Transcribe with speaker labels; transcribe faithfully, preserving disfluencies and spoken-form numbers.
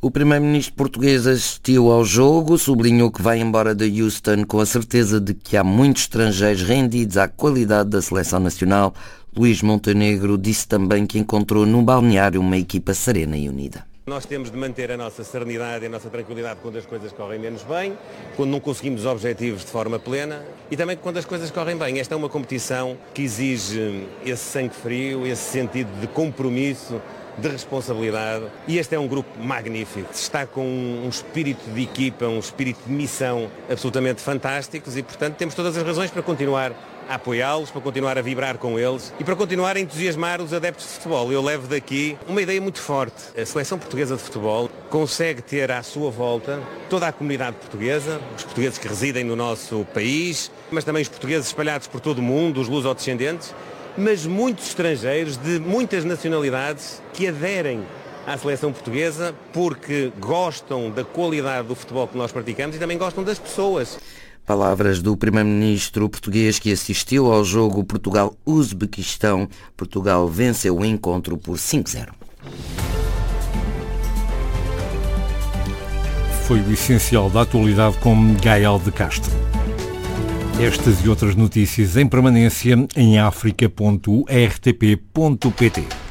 Speaker 1: O primeiro-ministro português assistiu ao jogo, sublinhou que vai embora de Houston com a certeza de que há muitos estrangeiros rendidos à qualidade da seleção nacional. Luís Montenegro disse também que encontrou no balneário uma equipa serena e unida.
Speaker 2: Nós temos de manter a nossa serenidade e a nossa tranquilidade quando as coisas correm menos bem, quando não conseguimos os objetivos de forma plena e também quando as coisas correm bem. Esta é uma competição que exige esse sangue frio, esse sentido de compromisso, de responsabilidade, e este é um grupo magnífico, está com um espírito de equipa, um espírito de missão absolutamente fantásticos e, portanto, temos todas as razões para continuar a apoiá-los, para continuar a vibrar com eles e para continuar a entusiasmar os adeptos de futebol. Eu levo daqui uma ideia muito forte. A seleção portuguesa de futebol consegue ter à sua volta toda a comunidade portuguesa, os portugueses que residem no nosso país, mas também os portugueses espalhados por todo o mundo, os lusodescendentes, mas muitos estrangeiros de muitas nacionalidades que aderem à seleção portuguesa porque gostam da qualidade do futebol que nós praticamos e também gostam das pessoas.
Speaker 1: Palavras do primeiro-ministro português que assistiu ao jogo Portugal-Uzbequistão. Portugal venceu o encontro por cinco a zero.
Speaker 3: Foi o essencial da atualidade com Gael de Castro. Estas e outras notícias em permanência em africa ponto r t p ponto p t.